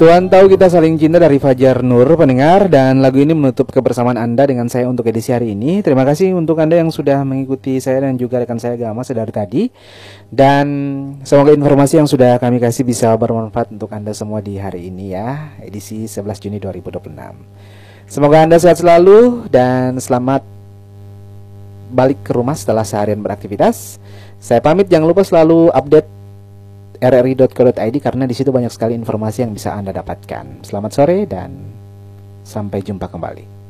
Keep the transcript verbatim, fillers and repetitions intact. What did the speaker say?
Tuhan tahu kita saling cinta dari Fajar Nur pendengar, dan lagu ini menutup kebersamaan Anda dengan saya untuk edisi hari ini. Terima kasih untuk Anda yang sudah mengikuti saya dan juga rekan saya Gama dari tadi. Dan semoga informasi yang sudah kami kasih bisa bermanfaat untuk Anda semua di hari ini ya, edisi sebelas Juni dua ribu dua puluh enam. Semoga Anda sehat selalu dan selamat balik ke rumah setelah seharian beraktivitas. Saya pamit, jangan lupa selalu update r r i dot co dot i d karena di situ banyak sekali informasi yang bisa Anda dapatkan. Selamat sore dan sampai jumpa kembali.